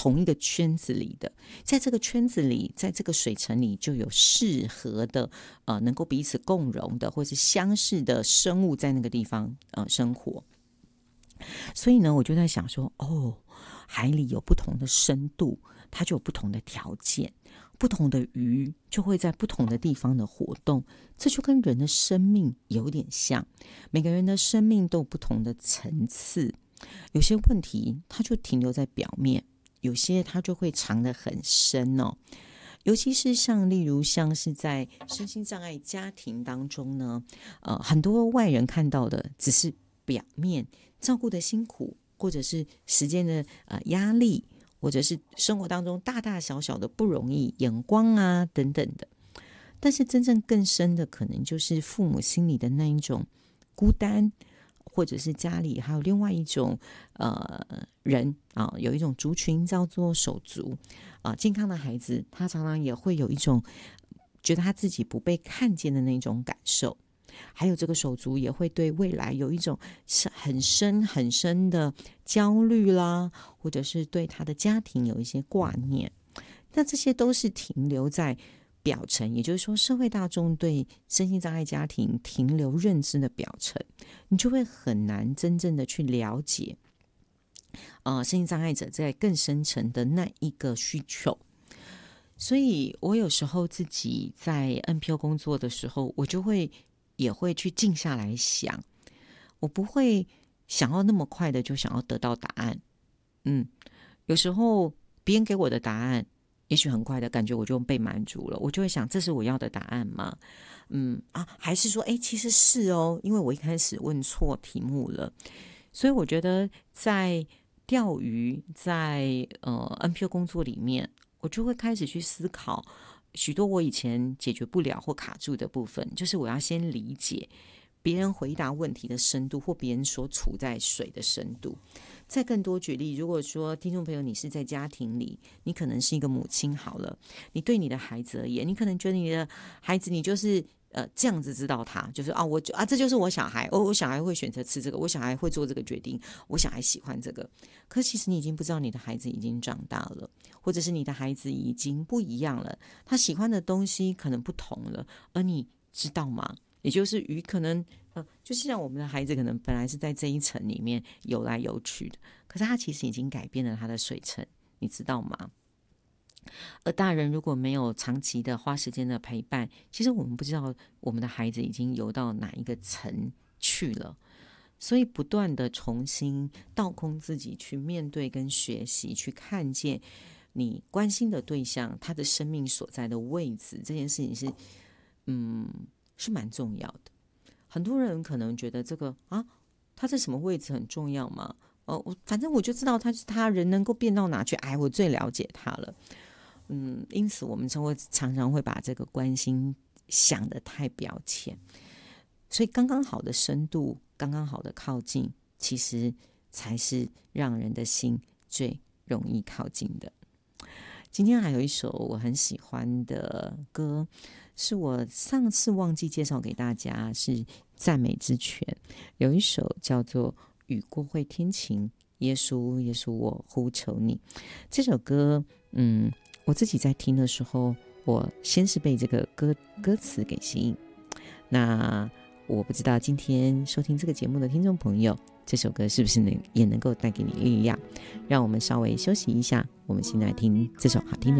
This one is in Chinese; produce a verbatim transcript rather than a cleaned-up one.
同一个圈子里的，在这个圈子里，在这个水层里就有适合的呃能够彼此共融的或是相似的生物在那个地方呃生活。所以呢，我就在想说，哦，海里有不同的深度，它就有不同的条件，不同的鱼就会在不同的地方的活动，这就跟人的生命有点像，每个人的生命都有不同的层次，有些问题它就停留在表面，有些它就会藏得很深哦。尤其是像例如像是在身心障碍家庭当中呢，呃，很多外人看到的只是表面照顾的辛苦，或者是时间的呃压力，或者是生活当中大大小小的不容易、眼光啊等等的。但是真正更深的，可能就是父母心里的那一种孤单，或者是家里还有另外一种呃人啊，有一种族群叫做手足啊，健康的孩子他常常也会有一种觉得他自己不被看见的那种感受，还有这个手足也会对未来有一种很深很深的焦虑啦，或者是对他的家庭有一些挂念，那这些都是停留在表层，也就是说社会大众对身心障碍家庭停留认知的表层，你就会很难真正的去了解呃，身心障碍者在更深层的那一个需求。所以我有时候自己在 N P O 工作的时候，我就会也会去静下来想，我不会想要那么快的就想要得到答案。嗯，有时候别人给我的答案也许很快的感觉我就被满足了，我就会想这是我要的答案吗？嗯啊，还是说哎，其实是哦，因为我一开始问错题目了。所以我觉得在钓鱼在呃 N P O 工作里面，我就会开始去思考许多我以前解决不了或卡住的部分，就是我要先理解别人回答问题的深度，或别人所处在水的深度。再更多举例，如果说听众朋友你是在家庭里，你可能是一个母亲好了，你对你的孩子而言，你可能觉得你的孩子你就是呃这样子知道他，就是啊我啊这就是我小孩，哦我小孩会选择吃这个，我小孩会做这个决定，我小孩喜欢这个。可其实你已经不知道你的孩子已经长大了，或者是你的孩子已经不一样了，他喜欢的东西可能不同了，而你知道吗？也就是鱼可能呃，就是像我们的孩子可能本来是在这一层里面游来游去的，可是他其实已经改变了他的水层，你知道吗？而大人如果没有长期的花时间的陪伴，其实我们不知道我们的孩子已经游到哪一个层去了。所以不断的重新倒空自己，去面对跟学习，去看见你关心的对象他的生命所在的位置，这件事情是嗯是蛮重要的。很多人可能觉得这个啊，他在什么位置很重要吗？哦，我反正我就知道他是他人能够变到哪去，哎，我最了解他了。嗯，因此我们会常常会把这个关心想得太表浅，所以刚刚好的深度，刚刚好的靠近，其实才是让人的心最容易靠近的。今天还有一首我很喜欢的歌，是我上次忘记介绍给大家，是赞美之泉，有一首叫做雨过会天晴，耶稣耶稣我呼求你。这首歌嗯，我自己在听的时候，我先是被这个歌歌词给吸引，那我不知道今天收听这个节目的听众朋友，这首歌是不是能也能够带给你力量。让我们稍微休息一下，我们先来听这首好听的